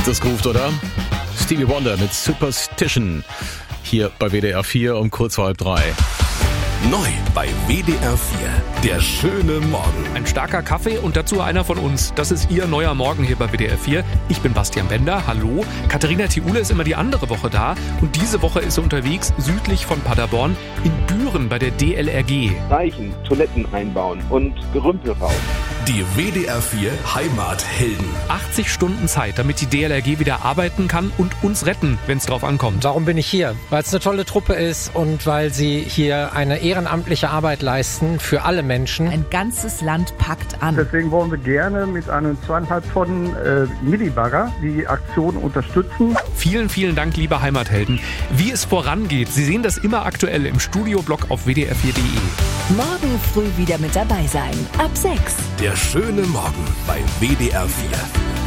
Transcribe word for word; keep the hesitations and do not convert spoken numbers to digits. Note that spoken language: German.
Das ruft, oder? Stevie Wonder mit Superstition. Hier bei W D R vier um kurz vor halb drei. Neu bei W D R vier. Der schöne Morgen. Ein starker Kaffee und dazu einer von uns. Das ist Ihr neuer Morgen hier bei W D R vier. Ich bin Bastian Bender, hallo. Katharina Thiule ist immer die andere Woche da. Und diese Woche ist sie unterwegs südlich von Paderborn in Büren bei der D L R G. Reichen, Toiletten einbauen und Gerümpel raus. Die W D R vier Heimathelden. achtzig Stunden Zeit, damit die D L R G wieder arbeiten kann und uns retten, wenn es drauf ankommt. Warum bin ich hier? Weil es eine tolle Truppe ist und weil sie hier eine ehrenamtliche Arbeit leisten für alle Menschen. Ein ganzes Land packt an. Deswegen wollen wir gerne mit einem zweieinhalb Tonnen äh, Mini-Bagger die Aktion unterstützen. Vielen, vielen Dank, liebe Heimathelden. Wie es vorangeht, Sie sehen das immer aktuell im Studioblog auf w d r vier punkt d e. Morgen früh wieder mit dabei sein. Ab sechs. Der schöne Morgen bei W D R vier.